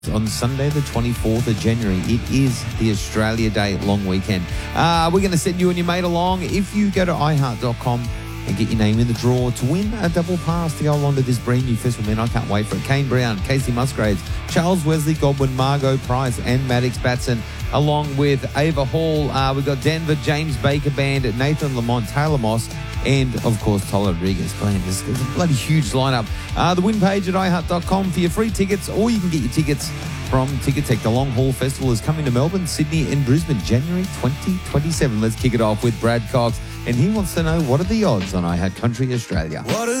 on Sunday, the 24th of January. It is the Australia Day long weekend. We're going to send you and your mate along. If you go to iHeart.com and get your name in the draw to win a double pass to go along to this brand new festival, man, I can't wait for it. Kane Brown, Casey Musgraves, Charles Wesley Godwin, Margot Price, and Maddox Batson, along with Ava Hall. We've got Denver, James Baker Band, Nathan Lamont, Taylor Moss, and, of course, Tyler Rodriguez playing. It's a bloody huge lineup. The win page at iHeart.com for your free tickets, or you can get your tickets from Ticketek. The Long Haul Festival is coming to Melbourne, Sydney, and Brisbane, January 2027. Let's kick it off with Brad Cox, and he wants to know, what are the odds on iHeart Country Australia?